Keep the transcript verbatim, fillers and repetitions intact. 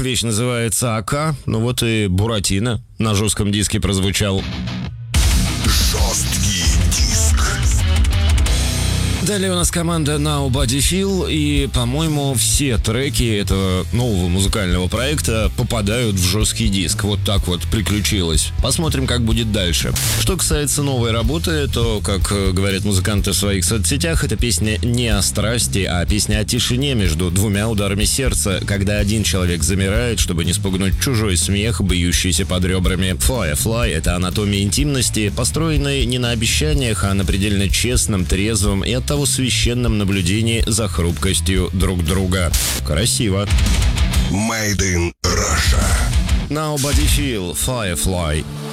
вещь называется АК. Ну вот и Буратино на жестком диске прозвучал. Жесткий диск. Далее у нас команда Nobody Feel, и, по-моему, все треки этого нового музыкального проекта попадают в жесткий диск. Вот так вот приключилось. Посмотрим, как будет дальше. Что касается новой работы, то, как говорят музыканты в своих соцсетях, эта песня не о страсти, а песня о тишине между двумя ударами сердца, когда один человек замирает, чтобы не спугнуть чужой смех, бьющийся под ребрами. Firefly — это анатомия интимности, построенная не на обещаниях, а на предельно честном, трезвом и от того священном наблюдении за хрупкостью друг друга. Красиво. Made in Russia. Nobody Feel, Firefly.